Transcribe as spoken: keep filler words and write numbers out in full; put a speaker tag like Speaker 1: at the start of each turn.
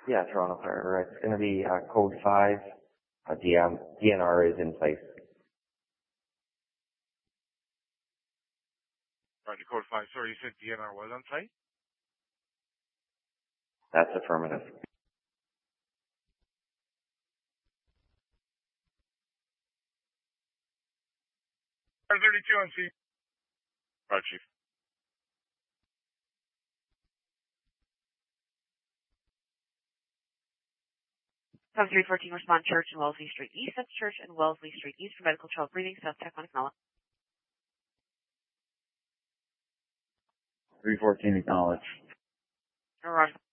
Speaker 1: Yeah, Toronto Fire. It's going to be uh, code five. Uh, D M, D N R is in place.
Speaker 2: Roger, code five. Sorry, you said D N R was on site?
Speaker 1: That's affirmative.
Speaker 2: R thirty-two on C. Roger, Chief.
Speaker 3: seven three fourteen, respond Church and Wellesley Street East. That's Church and Wellesley Street East for medical child breathing. South Tech Mala.
Speaker 1: three fourteen acknowledged.
Speaker 3: Roger.